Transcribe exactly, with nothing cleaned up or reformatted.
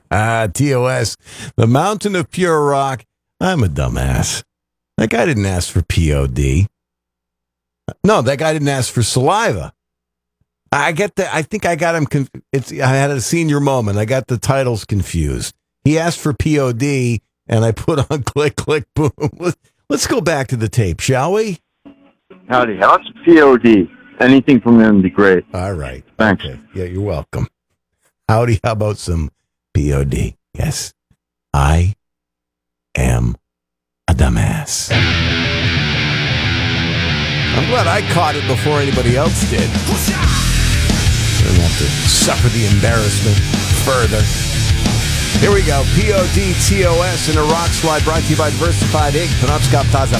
Ah, T O S, the mountain of pure rock. I'm a dumbass. That guy didn't ask for P O D. No, that guy didn't ask for saliva. I get the. I think I got him. Conf- it's. I had a senior moment. I got the titles confused. He asked for P O D, and I put on click, click, boom. Let's go back to the tape, shall we? Howdy. How's P O D? Anything from him would be great. All right. Thanks. Okay. Yeah, you're welcome. Howdy. How about some P O D? Yes. I am a dumbass. I'm glad I caught it before anybody else did. I don't have to suffer the embarrassment further. Here we go. P O D T O S in a rock slide brought to you by Diversified Incorporated. Penobscot Plaza.